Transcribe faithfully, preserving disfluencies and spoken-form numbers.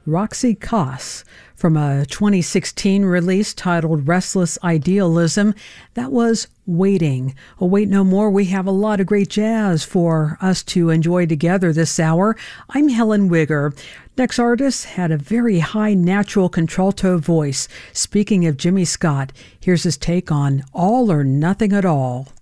Roxy Koss from a twenty sixteen release titled Restless Idealism. That was Waiting. Oh, wait no more. We have a lot of great jazz for us to enjoy together this hour. I'm Helen Wigger. Next artist had a very high natural contralto voice. Speaking of Jimmy Scott, here's his take on All or Nothing at All.